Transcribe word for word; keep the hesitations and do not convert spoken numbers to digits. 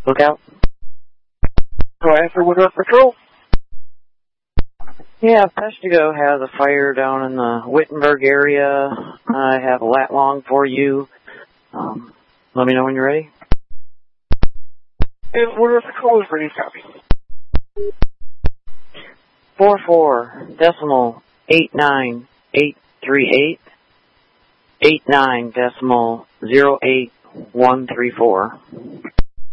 Look out. Go after Woodruff Patrol. Yeah, Peshtigo has a fire down in the Wittenberg area. I have a lat long for you. Um, let me know when you're ready. And Woodruff Patrol is ready to copy. Four four decimal eight nine eight three eight eight nine decimal zero eight one three four.